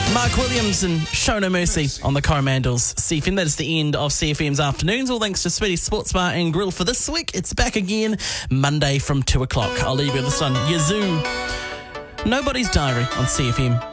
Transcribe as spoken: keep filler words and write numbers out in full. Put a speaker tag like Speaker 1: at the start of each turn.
Speaker 1: Mark Williams and Show No Mercy on the Coromandels C F M. That is the end of C F M's afternoons. All thanks to Sweetie Sports Bar and Grill for this week. It's back again Monday from two o'clock. I'll leave you with this one. Yazoo. Nobody's Diary on C F M.